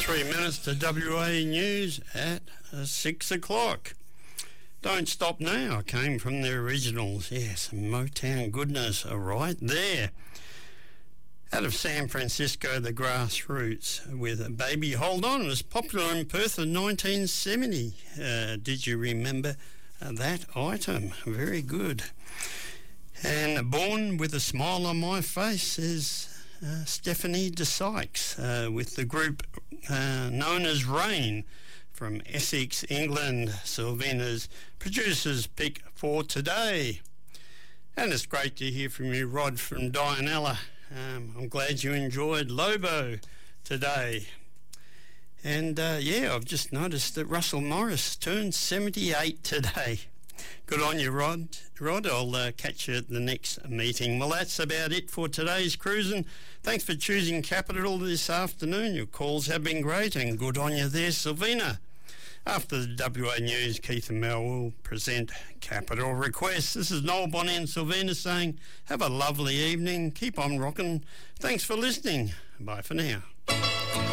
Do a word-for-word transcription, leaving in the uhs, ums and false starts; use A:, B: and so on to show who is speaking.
A: Three minutes to W A News at uh, six o'clock. Don't Stop Now came from the originals. Yes, Motown goodness right there. Out of San Francisco, the Grassroots with Baby Hold On was popular in Perth in nineteen seventy. Uh, did you remember uh, that item? Very good. And Born with a Smile on My Face is uh, Stephanie de Sykes uh, with the group uh, known as Rain from Essex, England. Sylvina's producer's pick for today. And it's great to hear from you, Rod from Dianella. Um, I'm glad you enjoyed Lobo today. And uh, yeah, I've just noticed that Russell Morris turned seventy-eight today. Good on you, Rod. Rod, I'll uh, catch you at the next meeting. Well, that's about it for today's cruising. Thanks for choosing Capital this afternoon. Your calls have been great, and good on you there, Sylvina. After the W A News, Keith and Mel will present Capital Requests. This is Noel Bonnie and Sylvina saying, have a lovely evening. Keep on rocking. Thanks for listening. Bye for now.